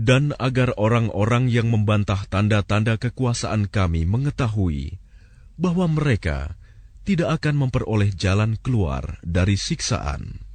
dan agar orang-orang yang membantah tanda-tanda kekuasaan kami mengetahui bahwa mereka tidak akan memperoleh jalan keluar dari siksaan.